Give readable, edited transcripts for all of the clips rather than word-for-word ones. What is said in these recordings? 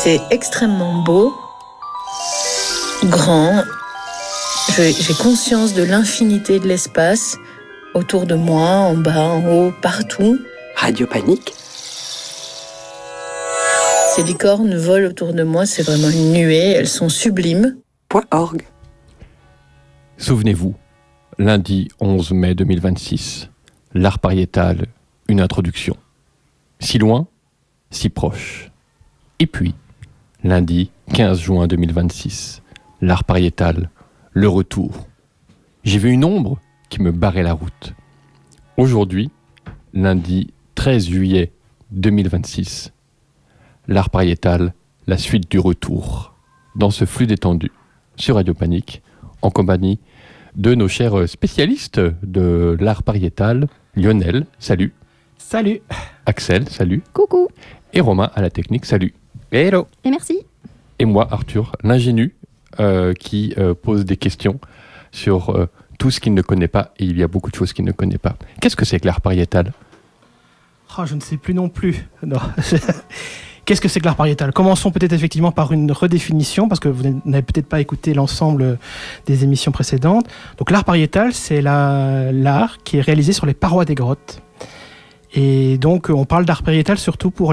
C'est extrêmement beau, grand. J'ai conscience de l'infinité de l'espace autour de moi, en bas, en haut, partout. Radio Panique. Ces licornes volent autour de moi, c'est vraiment une nuée, elles sont sublimes. .org. Souvenez-vous, lundi 11 mai 2026, l'art pariétal, une introduction. Si loin, si proche. Et puis, lundi 15 juin 2026, l'art pariétal, le retour. J'ai vu une ombre qui me barrait la route. Aujourd'hui, lundi 13 juillet 2026, l'art pariétal, la suite du retour. Dans ce flux détendu, sur Radio Panique, en compagnie de nos chers spécialistes de l'art pariétal, Lionel, salut. Salut. Axel, salut. Coucou. Et Romain à la technique, salut. Hello. Et merci. Et moi, Arthur, l'ingénu, qui pose des questions sur tout ce qu'il ne connaît pas, et il y a beaucoup de choses qu'il ne connaît pas. Qu'est-ce que c'est que l'art pariétal ? Je ne sais plus non plus. Non. Qu'est-ce que c'est que l'art pariétal ? Commençons peut-être effectivement par une redéfinition, parce que vous n'avez peut-être pas écouté l'ensemble des émissions précédentes. Donc l'art pariétal, c'est l'art qui est réalisé sur les parois des grottes. Et donc on parle d'art pariétal surtout pour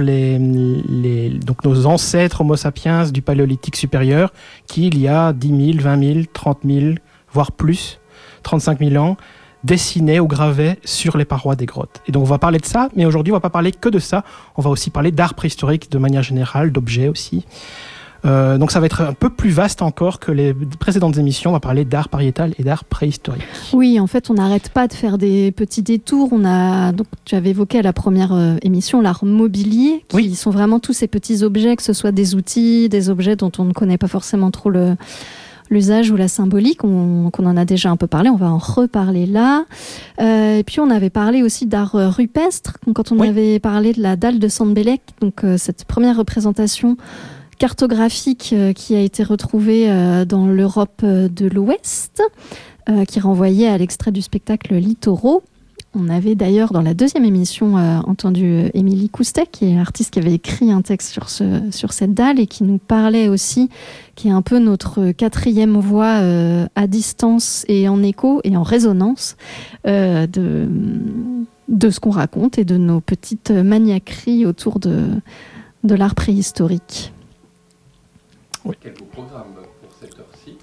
donc nos ancêtres Homo sapiens du Paléolithique supérieur, qui il y a 10 000, 20 000, 30 000, voire plus, 35 000 ans, dessinaient ou gravaient sur les parois des grottes. Et donc on va parler de ça, mais aujourd'hui on ne va pas parler que de ça, on va aussi parler d'art préhistorique de manière générale, d'objets aussi. Donc ça va être un peu plus vaste encore que les précédentes émissions, on va parler d'art pariétal et d'art préhistorique. Oui, en fait on n'arrête pas de faire des petits détours. Donc, tu avais évoqué à la première émission l'art mobilier, qui sont vraiment tous ces petits objets, que ce soit des outils, des objets dont on ne connaît pas forcément trop l'usage ou la symbolique, qu'on en a déjà un peu parlé, on va en reparler là. Et puis on avait parlé aussi d'art rupestre, quand on avait parlé de la dalle de Sandbellec, donc cette première représentation cartographique qui a été retrouvée dans l'Europe de l'Ouest, qui renvoyait à l'extrait du spectacle Littoraux. On avait d'ailleurs dans la deuxième émission entendu Émilie Coustet, qui est l'artiste qui avait écrit un texte sur cette dalle et qui nous parlait aussi, qui est un peu notre quatrième voix à distance et en écho et en résonance de ce qu'on raconte et de nos petites maniaqueries autour de l'art préhistorique. Oui. Quel beau programme pour cette heure-ci.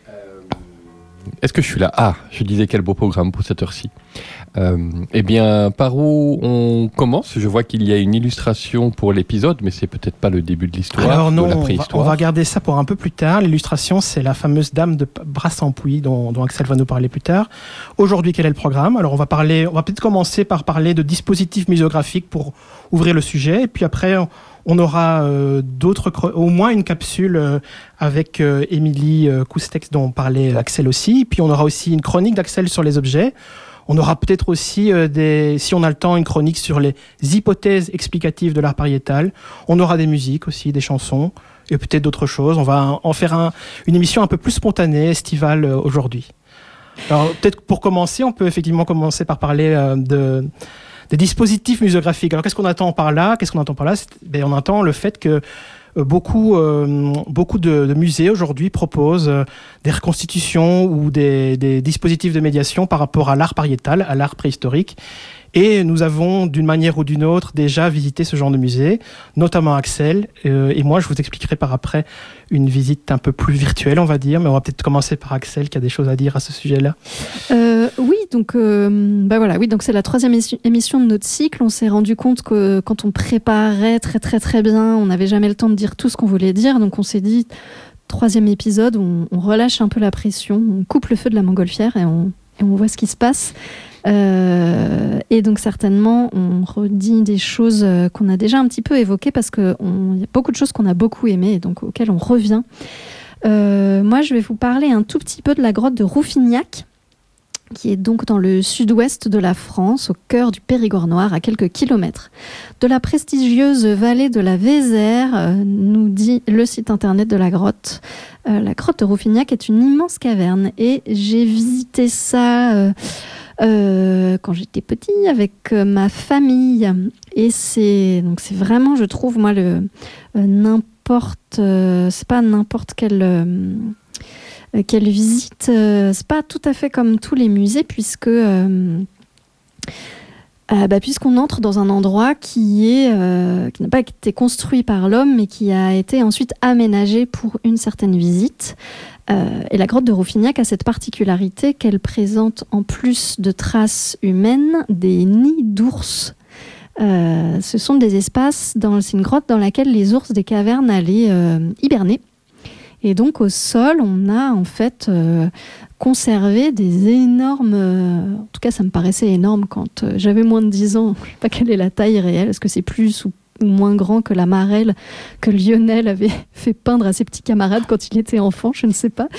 Est-ce que je suis là ? Je disais quel beau programme pour cette heure-ci. Eh bien, par où on commence ? Je vois qu'il y a une illustration pour l'épisode, mais c'est peut-être pas le début de l'histoire. Alors non, de la préhistoire. on va garder ça pour un peu plus tard. L'illustration, c'est la fameuse dame de Brassempouy dont Axel va nous parler plus tard. Aujourd'hui, quel est le programme ? Alors on va peut-être commencer par parler de dispositifs muséographiques pour ouvrir le sujet, et puis après on aura au moins une capsule avec Émilie Coustex dont parlait Axel aussi. Puis on aura aussi une chronique d'Axel sur les objets. On aura peut-être aussi, si on a le temps, une chronique sur les hypothèses explicatives de l'art pariétal. On aura des musiques aussi, des chansons et peut-être d'autres choses. On va en faire une émission un peu plus spontanée, estivale aujourd'hui. Alors peut-être pour commencer, on peut effectivement commencer par parler des dispositifs muséographiques. Alors qu'est-ce qu'on entend par là ? On entend le fait que beaucoup de musées aujourd'hui proposent des reconstitutions ou des dispositifs de médiation par rapport à l'art pariétal, à l'art préhistorique. Et nous avons, d'une manière ou d'une autre, déjà visité ce genre de musée, notamment Axel. Et moi, je vous expliquerai par après une visite un peu plus virtuelle, on va dire. Mais on va peut-être commencer par Axel, qui a des choses à dire à ce sujet-là. Oui, donc donc c'est la troisième émission de notre cycle. On s'est rendu compte que quand on préparait très très très bien, on n'avait jamais le temps de dire tout ce qu'on voulait dire. Donc on s'est dit, troisième épisode, on relâche un peu la pression, on coupe le feu de la montgolfière et on voit ce qui se passe. Et donc certainement on redit des choses qu'on a déjà un petit peu évoquées, parce qu'il y a beaucoup de choses qu'on a beaucoup aimées et donc auxquelles on revient. Moi je vais vous parler un tout petit peu de la grotte de Rouffignac, qui est donc dans le sud-ouest de la France, au cœur du Périgord noir, à quelques kilomètres de la prestigieuse vallée de la Vézère, nous dit le site internet de la grotte. La grotte de Rouffignac est une immense caverne et j'ai visité ça quand j'étais petit avec ma famille. Et c'est vraiment, je trouve, moi, c'est pas n'importe quelle visite. C'est pas tout à fait comme tous les musées, puisqu'on entre dans un endroit qui n'a pas été construit par l'homme, mais qui a été ensuite aménagé pour une certaine visite. Et la grotte de Rouffignac a cette particularité qu'elle présente, en plus de traces humaines, des nids d'ours. Ce sont des espaces, c'est une grotte dans laquelle les ours des cavernes allaient hiberner. Et donc au sol, on a en fait conservé des énormes... en tout cas, ça me paraissait énorme quand j'avais moins de 10 ans. Je ne sais pas quelle est la taille réelle. Est-ce que c'est plus ou moins grand que la marelle que Lionel avait fait peindre à ses petits camarades quand il était enfant? Je ne sais pas.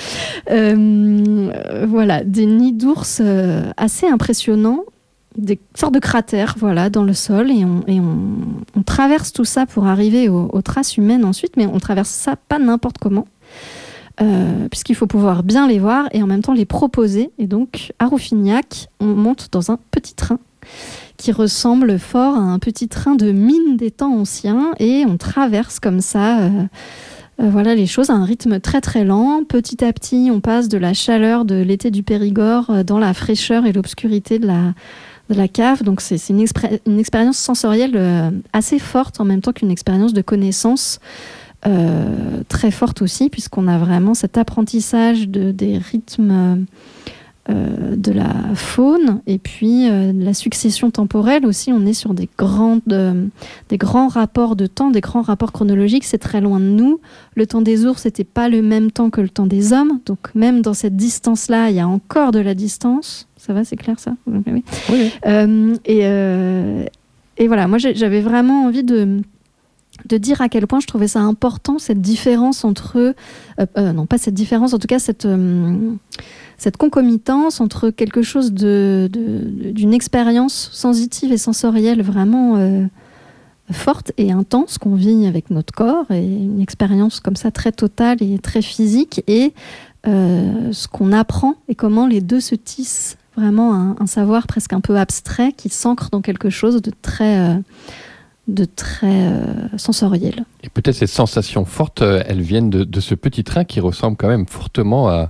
Voilà, des nids d'ours assez impressionnants. Des sortes de cratères, voilà, dans le sol, et on traverse tout ça pour arriver aux traces humaines ensuite, mais on traverse ça pas n'importe comment, puisqu'il faut pouvoir bien les voir et en même temps les proposer. Et donc à Rouffignac, on monte dans un petit train qui ressemble fort à un petit train de mine des temps anciens, et on traverse comme ça voilà les choses à un rythme très très lent. Petit à petit, on passe de la chaleur de l'été du Périgord dans la fraîcheur et l'obscurité de la cave. Donc c'est une expérience sensorielle assez forte, en même temps qu'une expérience de connaissance très forte aussi, puisqu'on a vraiment cet apprentissage des rythmes de la faune, et puis de la succession temporelle aussi. On est sur des grands rapports de temps, des grands rapports chronologiques. C'est très loin de nous. Le temps des ours n'était pas le même temps que le temps des hommes, donc même dans cette distance-là, il y a encore de la distance. Ça va, c'est clair ça? Oui. Et voilà, moi j'avais vraiment envie de dire à quel point je trouvais ça important, cette différence entre... non, pas cette différence, en tout cas cette concomitance entre quelque chose d'une expérience sensitive et sensorielle vraiment forte et intense qu'on vit avec notre corps, et une expérience comme ça très totale et très physique, et ce qu'on apprend et comment les deux se tissent. Vraiment un savoir presque un peu abstrait qui s'ancre dans quelque chose de très sensoriel. Et peut-être ces sensations fortes, elles viennent de ce petit train qui ressemble quand même fortement à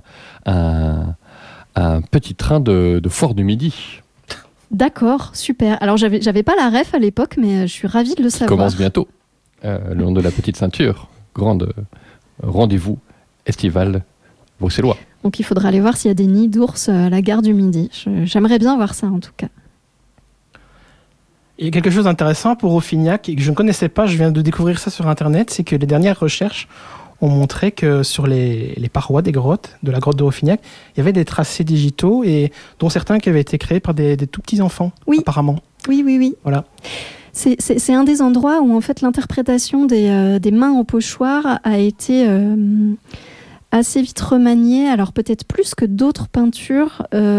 un petit train de Foire du Midi. D'accord, super. Alors j'avais pas la ref à l'époque, mais je suis ravie de le savoir. Qui commence bientôt, le long de la petite ceinture. Grande rendez-vous estival bruxellois. Donc il faudra aller voir s'il y a des nids d'ours à la gare du Midi. J'aimerais bien voir ça en tout cas. Il y a quelque chose d'intéressant pour Rouffignac et que je ne connaissais pas, je viens de découvrir ça sur Internet, c'est que les dernières recherches ont montré que sur les parois de la grotte de Rouffignac, il y avait des tracés digitaux, et dont certains qui avaient été créés par des tout petits enfants, oui. Apparemment. Oui. Voilà. C'est un des endroits où en fait l'interprétation des mains au pochoir a été assez vite remaniée, alors peut-être plus que d'autres peintures.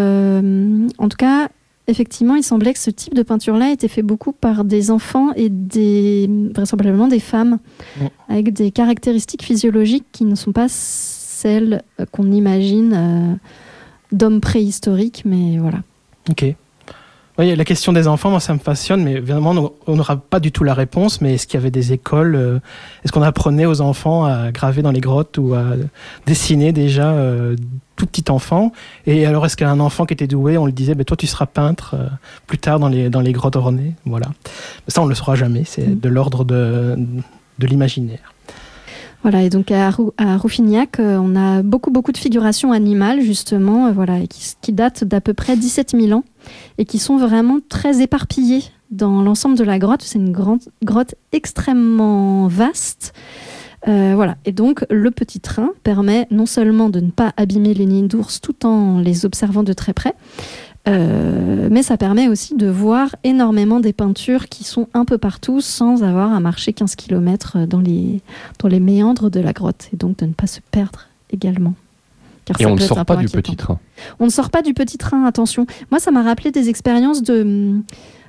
En tout cas, effectivement, il semblait que ce type de peinture-là était fait beaucoup par des enfants et vraisemblablement des femmes, avec des caractéristiques physiologiques qui ne sont pas celles qu'on imagine d'hommes préhistoriques, mais voilà. Ok. Oui, la question des enfants, moi ça me passionne, mais évidemment on n'aura pas du tout la réponse, mais est-ce qu'il y avait des écoles, est-ce qu'on apprenait aux enfants à graver dans les grottes ou à dessiner déjà tout petit enfant? Et alors est-ce qu'un enfant qui était doué, on lui disait toi tu seras peintre plus tard dans les grottes ornées? Voilà. Ça on ne le saura jamais, c'est de l'ordre de l'imaginaire. Voilà, et donc à Rouffignac, on a beaucoup de figurations animales, justement, voilà, qui datent d'à peu près 17 000 ans et qui sont vraiment très éparpillées dans l'ensemble de la grotte. C'est une grotte extrêmement vaste. Voilà. Et donc, le petit train permet non seulement de ne pas abîmer les nids d'ours tout en les observant de très près, mais ça permet aussi de voir énormément des peintures qui sont un peu partout sans avoir à marcher 15 km dans les méandres de la grotte, et donc de ne pas se perdre également. Car et on ne sort pas du petit train. On ne sort pas du petit train, attention. Moi, ça m'a rappelé des expériences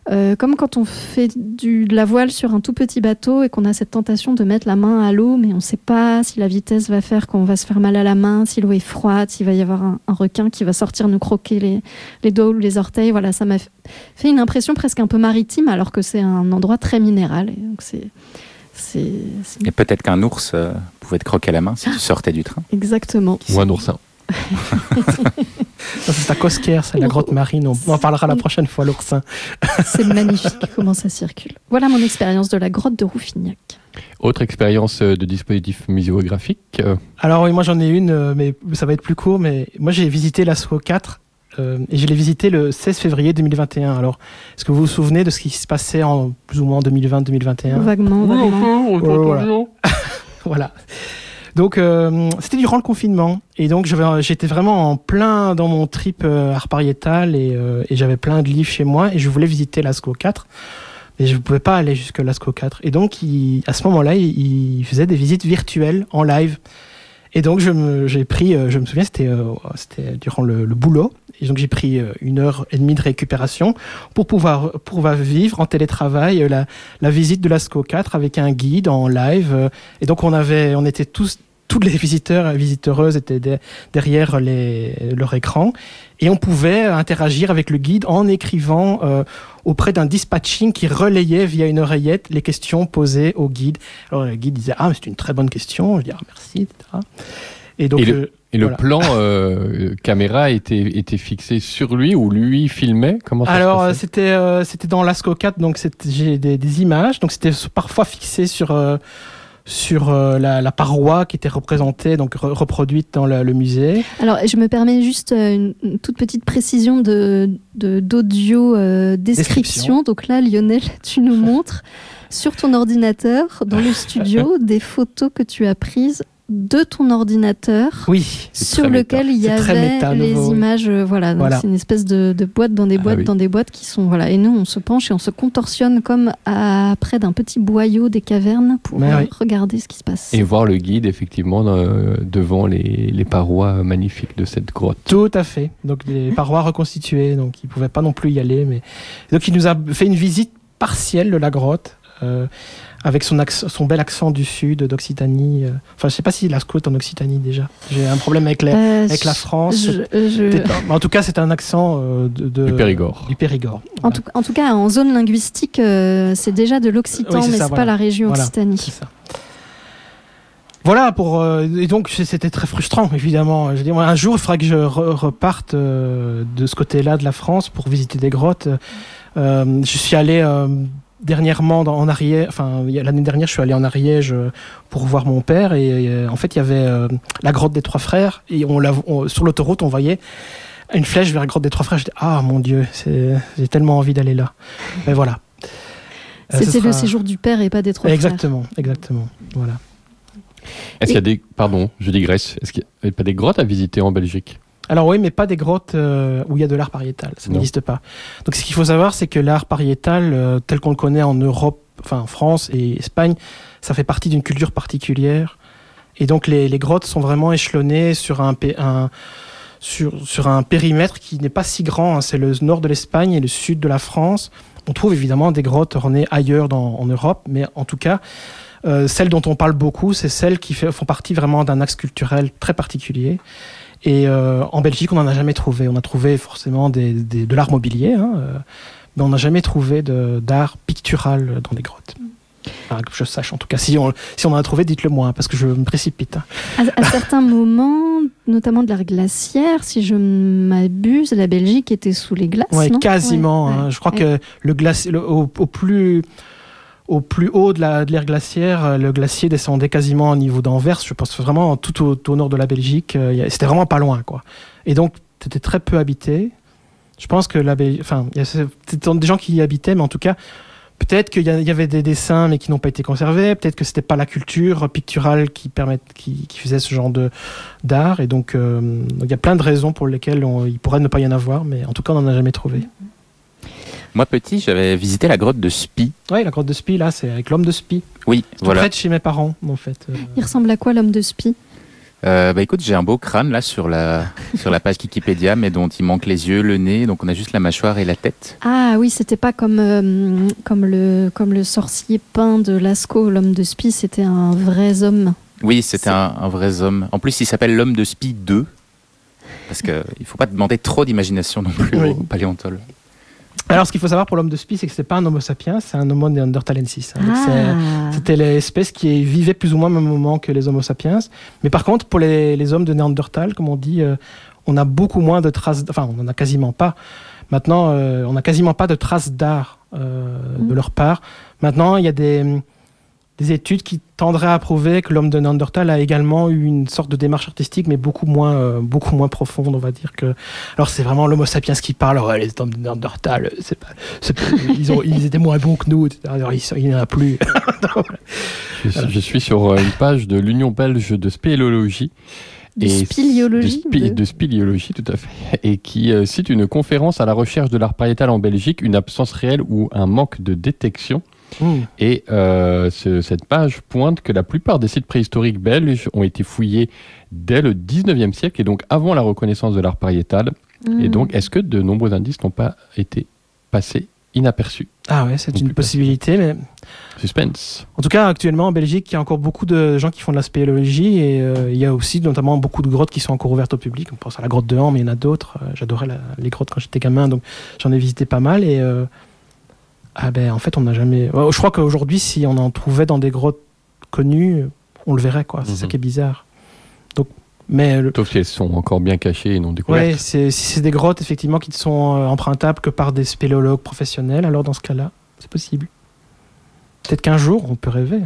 Comme quand on fait de la voile sur un tout petit bateau et qu'on a cette tentation de mettre la main à l'eau, mais on ne sait pas si la vitesse va faire qu'on va se faire mal à la main, si l'eau est froide, s'il va y avoir un requin qui va sortir nous croquer les doigts ou les orteils. Voilà, ça m'a fait une impression presque un peu maritime, alors que c'est un endroit très minéral. Et donc Et peut-être qu'un ours pouvait te croquer la main si tu sortais du train. Exactement. Ou un oursin. C'est à Cosquer, c'est la grotte marine. On en parlera la prochaine fois, l'oursin. C'est magnifique comment ça circule. Voilà mon expérience de la grotte de Rouffignac. Autre expérience de dispositif muséographique Alors oui, moi j'en ai une, mais ça va être plus court. Mais moi j'ai visité l'Asco 4 et je l'ai visité le 16 février 2021. Alors, est-ce que vous vous souvenez de ce qui se passait en plus ou moins en 2020-2021 ? Vaguement. Voilà. Voilà. Donc, c'était durant le confinement. Et donc, j'étais vraiment en plein dans mon trip art pariétal et j'avais plein de livres chez moi et je voulais visiter Lascaux 4. Mais je ne pouvais pas aller jusque Lascaux 4. Et donc, à ce moment-là, il faisait des visites virtuelles en live. Et donc, je me souviens, c'était durant le boulot. Et donc, j'ai pris 1h30 de récupération pour pouvoir vivre en télétravail la visite de Lascaux 4 avec un guide en live. Et donc, on était tous les visiteurs et visiteuses étaient derrière leur écran et on pouvait interagir avec le guide en écrivant auprès d'un dispatching qui relayait via une oreillette les questions posées au guide. Alors le guide disait « Ah, mais c'est une très bonne question », je dis « Ah, merci », etc. Et donc, le plan caméra était fixé sur lui ou lui filmait? Comment ça se passait? C'était dans Lascaux 4, donc j'ai des images, donc c'était parfois fixé sur la paroi qui était représentée, donc reproduite dans le musée. Alors, je me permets juste une toute petite précision d'audio description. Donc là, Lionel, tu nous montres sur ton ordinateur, dans le studio, des photos que tu as prises de ton ordinateur, oui, sur lequel il y avait les images. Voilà, donc c'est une espèce de boîte dans des boîtes dans des boîtes qui sont voilà. Et nous, on se penche et on se contorsionne comme près d'un petit boyau des cavernes pour regarder ce qui se passe. Et voir le guide effectivement devant les parois magnifiques de cette grotte. Tout à fait. Donc des parois reconstituées, donc il pouvait pas non plus y aller, mais donc il nous a fait une visite partielle de la grotte. Avec son bel accent du sud, d'Occitanie. Enfin, je sais pas si Lascaux est en Occitanie déjà. J'ai un problème avec la France. En tout cas, c'est un accent du Périgord. Du Périgord. Voilà. En tout cas, en zone linguistique, c'est déjà de l'occitan, mais c'est pas la région Occitanie. C'est ça. Voilà, et donc c'était très frustrant, évidemment. Je dis, un jour, il faudra que je reparte de ce côté-là de la France pour visiter des grottes. Je suis allé... dernièrement en Ariège, l'année dernière, je suis allé en Ariège pour voir mon père et en fait, il y avait la grotte des Trois Frères et sur l'autoroute, on voyait une flèche vers la grotte des Trois Frères. Je dis ah mon Dieu, j'ai tellement envie d'aller là. Mais voilà. C'était le séjour du père et pas des Trois Frères. Exactement. Voilà. Est-ce qu'il y a pardon, je digresse. Est-ce qu'il n'y a pas des grottes à visiter en Belgique? Alors oui, mais pas des grottes où il y a de l'art pariétal, ça n'existe pas. Donc ce qu'il faut savoir, c'est que l'art pariétal, tel qu'on le connaît en Europe, enfin en France et Espagne, ça fait partie d'une culture particulière. Et donc les grottes sont vraiment échelonnées sur un périmètre qui n'est pas si grand. C'est le nord de l'Espagne et le sud de la France. On trouve évidemment des grottes ornées ailleurs en Europe, mais en tout cas, celles dont on parle beaucoup, c'est celles qui font partie vraiment d'un axe culturel très particulier. Et en Belgique, on n'en a jamais trouvé. On a trouvé forcément de l'art mobilier, mais on n'a jamais trouvé d'art pictural dans les grottes. Enfin, que je sache, en tout cas. Si on en a trouvé, dites-le moi, parce que je me précipite. À certains moments, notamment de l'ère glaciaire, si je m'abuse, la Belgique était sous les glaces, non ? Quasiment. Je crois que au plus haut de l'ère glaciaire, le glacier descendait quasiment au niveau d'Anvers. Je pense vraiment tout au nord de la Belgique. C'était vraiment pas loin, quoi. Et donc, c'était très peu habité. Je pense que c'était des gens qui y habitaient, mais en tout cas, peut-être qu'il y avait des dessins, mais qui n'ont pas été conservés. Peut-être que c'était pas la culture picturale qui faisait ce genre d'art. Et donc, il y a plein de raisons pour lesquelles il pourrait ne pas y en avoir, mais en tout cas, on n'en a jamais trouvé. Moi, petit, j'avais visité la grotte de Spie. Oui, la grotte de Spie, là, c'est avec l'homme de Spie. Oui, voilà. Tout près de chez mes parents, en fait. Il ressemble à quoi, l'homme de Spie ? Écoute, j'ai un beau crâne là sur la page Wikipédia, mais dont il manque les yeux, le nez, donc on a juste la mâchoire et la tête. Ah oui, c'était pas comme le sorcier peint de Lascaux, l'homme de Spie, c'était un vrai homme. Oui, c'était un vrai homme. En plus, il s'appelle l'homme de Spie 2, parce qu'il ne faut pas demander trop d'imagination non plus au paléontologue. Alors, ce qu'il faut savoir pour l'homme de Spie, c'est que c'est pas un Homo sapiens, c'est un Homo neanderthalensis. C'était l'espèce qui vivait plus ou moins au même moment que les Homo sapiens. Mais par contre, pour les hommes de Néandertal, comme on dit, on a beaucoup moins de traces. Enfin, on n'en a quasiment pas. Maintenant, on n'a quasiment pas de traces d'art de leur part. Maintenant, il y a des études qui tendraient à prouver que l'homme de Néandertal a également eu une sorte de démarche artistique, mais beaucoup moins profonde, on va dire que. Alors c'est vraiment l'Homo sapiens qui parle. Ouais, les hommes de Néandertal, ils étaient moins bons que nous. Alors, il n'y en a plus. Je suis sur une page de l'Union belge de spéléologie. De spéléologie de spéléologie, tout à fait. Et qui cite une conférence à la recherche de l'art pariétal en Belgique, une absence réelle ou un manque de détection. Et cette page pointe que la plupart des sites préhistoriques belges ont été fouillés dès le 19e siècle et donc avant la reconnaissance de l'art pariétal. Et donc, est-ce que de nombreux indices n'ont pas été passés inaperçus? Ah ouais, c'est une possibilité, mais... Suspense. En tout cas, actuellement, en Belgique, il y a encore beaucoup de gens qui font de la spéléologie et il y a aussi notamment beaucoup de grottes qui sont encore ouvertes au public. On pense à la grotte de Han, mais il y en a d'autres. J'adorais les grottes quand j'étais gamin, donc j'en ai visité pas mal et... en fait, on n'a jamais... Je crois qu'aujourd'hui, si on en trouvait dans des grottes connues, on le verrait, quoi. C'est ça qui est bizarre. Donc, sauf si elles sont encore bien cachées et non découvertes. Oui, si c'est des grottes, effectivement, qui ne sont empruntables que par des spéléologues professionnels, alors dans ce cas-là, c'est possible. Peut-être qu'un jour, on peut rêver.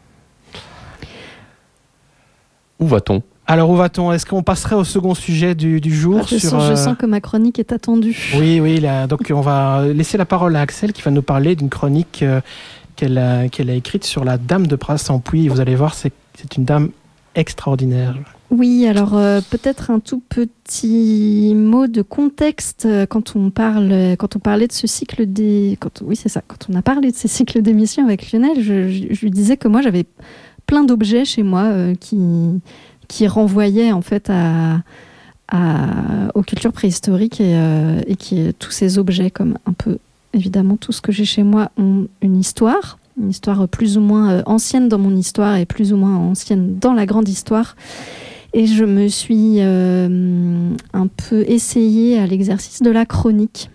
Où va-t-on ? Alors, où va-t-on ? Est-ce qu'on passerait au second sujet du jour Je sens que ma chronique est attendue. Oui, donc on va laisser la parole à Axel qui va nous parler d'une chronique qu'elle a écrite sur la dame de Brassempouy. Vous allez voir, c'est une dame extraordinaire. Oui, alors peut-être un tout petit mot de contexte quand on parlait de ce cycle quand on a parlé de ces cycles d'émissions avec Lionel, je lui disais que moi j'avais plein d'objets chez moi qui renvoyait en fait aux cultures préhistoriques et qui tous ces objets, comme un peu évidemment tout ce que j'ai chez moi, ont une histoire plus ou moins ancienne dans mon histoire et plus ou moins ancienne dans la grande histoire. Et je me suis un peu essayée à l'exercice de la chronique.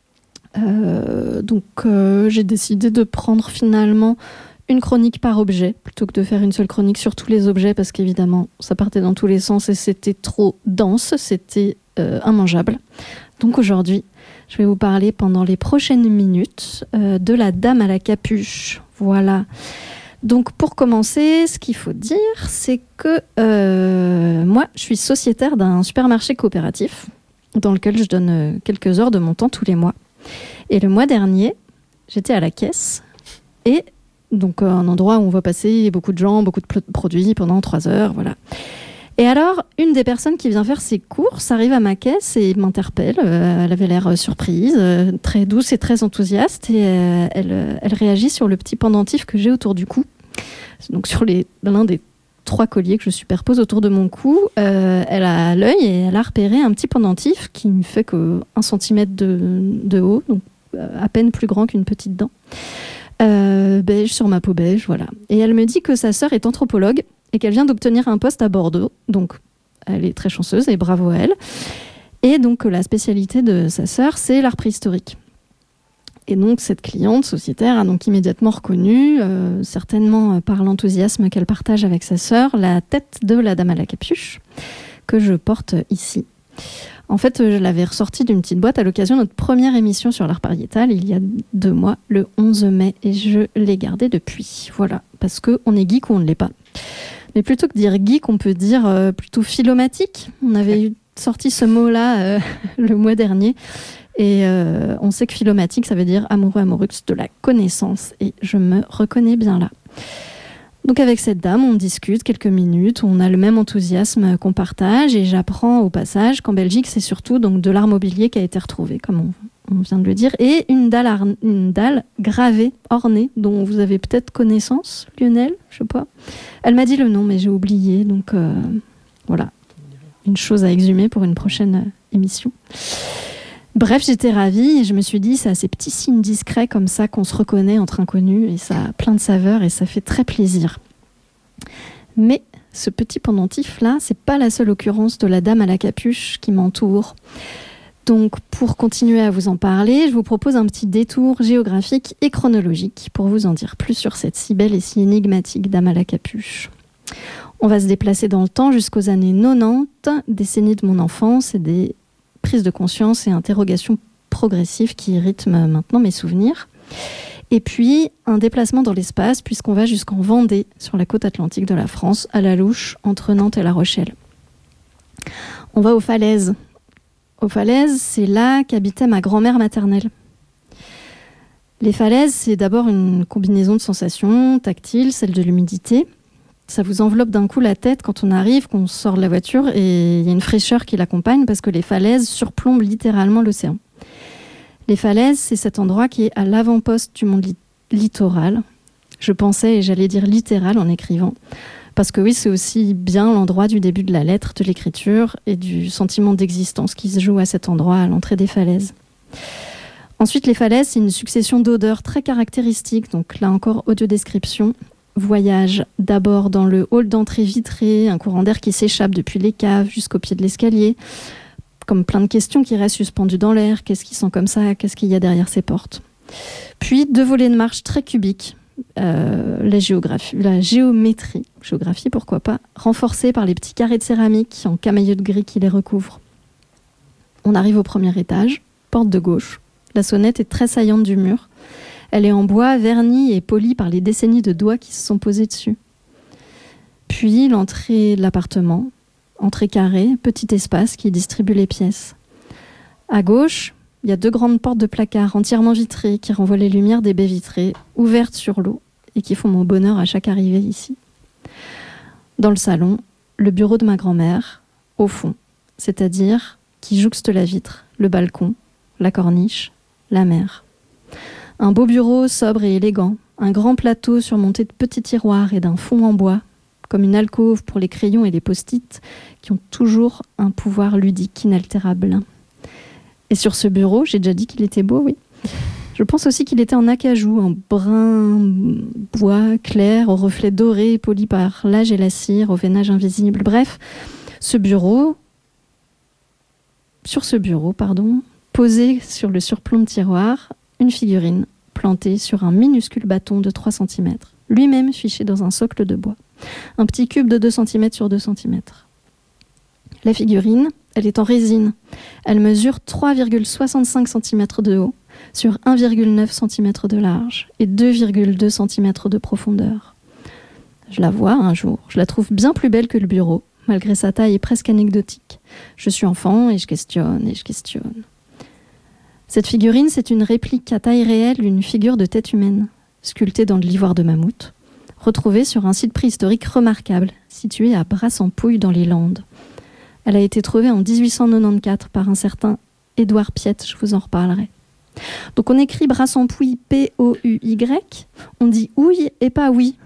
Donc j'ai décidé de prendre finalement une chronique par objet, plutôt que de faire une seule chronique sur tous les objets, parce qu'évidemment, ça partait dans tous les sens et c'était trop dense, c'était immangeable. Donc aujourd'hui, je vais vous parler pendant les prochaines minutes de la dame à la capuche. Voilà. Donc pour commencer, ce qu'il faut dire, c'est que moi, je suis sociétaire d'un supermarché coopératif dans lequel je donne quelques heures de mon temps tous les mois. Et le mois dernier, j'étais à la caisse et donc un endroit où on va passer beaucoup de gens, beaucoup de produits pendant 3 heures, voilà. Et alors, une des personnes qui vient faire ses courses arrive à ma caisse et m'interpelle. Elle avait l'air surprise, très douce et très enthousiaste. Et elle réagit sur le petit pendentif que j'ai autour du cou. Donc sur l'un des 3 colliers que je superpose autour de mon cou. Elle a l'œil et elle a repéré un petit pendentif qui ne fait que 1 centimètre de haut, donc à peine plus grand qu'une petite dent. Beige sur ma peau beige, voilà. Et elle me dit que sa sœur est anthropologue et qu'elle vient d'obtenir un poste à Bordeaux. Donc, elle est très chanceuse et bravo à elle. Et donc, la spécialité de sa sœur, c'est l'art préhistorique. Et donc, cette cliente sociétaire a donc immédiatement reconnu, certainement par l'enthousiasme qu'elle partage avec sa sœur, la tête de la dame à la capuche que je porte ici. En fait, je l'avais ressortie d'une petite boîte à l'occasion de notre première émission sur l'art pariétal, il y a 2 mois, le 11 mai, et je l'ai gardée depuis. Voilà, parce qu'on est geek ou on ne l'est pas. Mais plutôt que dire geek, on peut dire plutôt philomatique. On avait sorti ce mot-là le mois dernier. Et on sait que philomatique, ça veut dire amoureux, amoureuse de la connaissance. Et je me reconnais bien là. Donc avec cette dame, on discute quelques minutes, on a le même enthousiasme qu'on partage. Et j'apprends au passage qu'en Belgique, c'est surtout donc de l'art mobilier qui a été retrouvé, comme on vient de le dire. Et une dalle gravée, ornée, dont vous avez peut-être connaissance, Lionel, je sais pas. Elle m'a dit le nom, mais j'ai oublié. Donc Voilà, une chose à exhumer pour une prochaine émission. Bref, j'étais ravie et je me suis dit, c'est à ces petits signes discrets comme ça qu'on se reconnaît entre inconnus et ça a plein de saveurs et ça fait très plaisir. Mais ce petit pendentif-là, c'est pas la seule occurrence de la dame à la capuche qui m'entoure. Donc, pour continuer à vous en parler, je vous propose un petit détour géographique et chronologique pour vous en dire plus sur cette si belle et si énigmatique dame à la capuche. On va se déplacer dans le temps jusqu'aux années 90, décennies de mon enfance et des prises de conscience et interrogations progressives qui rythment maintenant mes souvenirs. Et puis, un déplacement dans l'espace, puisqu'on va jusqu'en Vendée, sur la côte atlantique de la France, à la louche, entre Nantes et La Rochelle. On va aux falaises. Aux falaises, c'est là qu'habitait ma grand-mère maternelle. Les falaises, c'est d'abord une combinaison de sensations tactiles, celle de l'humidité. Ça vous enveloppe d'un coup la tête quand on arrive, qu'on sort de la voiture, et il y a une fraîcheur qui l'accompagne parce que les falaises surplombent littéralement l'océan. Les falaises, c'est cet endroit qui est à l'avant-poste du monde littoral. Je pensais, et j'allais dire littéral en écrivant, parce que oui, c'est aussi bien l'endroit du début de la lettre, de l'écriture et du sentiment d'existence qui se joue à cet endroit, à l'entrée des falaises. Ensuite, les falaises, c'est une succession d'odeurs très caractéristiques, donc là encore, audio-description. Voyage d'abord dans le hall d'entrée vitré, un courant d'air qui s'échappe depuis les caves jusqu'au pied de l'escalier, comme plein de questions qui restent suspendues dans l'air. Qu'est-ce qui sent comme ça? Qu'est-ce qu'il y a derrière ces portes? Puis 2 volets de marche très cubiques, la géométrie, pourquoi pas, renforcée par les petits carrés de céramique en camaïeu de gris qui les recouvrent. On arrive au premier étage, porte de gauche. La sonnette est très saillante du mur. Elle est en bois, vernie et polie par les décennies de doigts qui se sont posés dessus. Puis l'entrée de l'appartement, entrée carrée, petit espace qui distribue les pièces. À gauche, il y a 2 grandes portes de placard entièrement vitrées qui renvoient les lumières des baies vitrées, ouvertes sur l'eau et qui font mon bonheur à chaque arrivée ici. Dans le salon, le bureau de ma grand-mère, au fond, c'est-à-dire qui jouxte la vitre, le balcon, la corniche, la mer. Un beau bureau sobre et élégant, un grand plateau surmonté de petits tiroirs et d'un fond en bois, comme une alcôve pour les crayons et les post-it qui ont toujours un pouvoir ludique inaltérable. Et sur ce bureau, j'ai déjà dit qu'il était beau, oui. Je pense aussi qu'il était en acajou, en brun bois clair, au reflet doré, poli par l'âge et la cire, au veinage invisible. Bref, sur ce bureau, posé sur le surplomb de tiroir, une figurine plantée sur un minuscule bâton de 3 cm, lui-même fiché dans un socle de bois. Un petit cube de 2 cm sur 2 cm. La figurine, elle est en résine. Elle mesure 3,65 cm de haut sur 1,9 cm de large et 2,2 cm de profondeur. Je la vois un jour, je la trouve bien plus belle que le bureau, malgré sa taille presque anecdotique. Je suis enfant et je questionne et je questionne. Cette figurine, c'est une réplique à taille réelle d'une figure de tête humaine, sculptée dans de l'ivoire de mammouth, retrouvée sur un site préhistorique remarquable, situé à Brasse-en-Pouille dans les Landes. Elle a été trouvée en 1894 par un certain Édouard Piette, je vous en reparlerai. Donc on écrit Brasse-en-Pouille P-O-U-Y, on dit ouille et pas oui.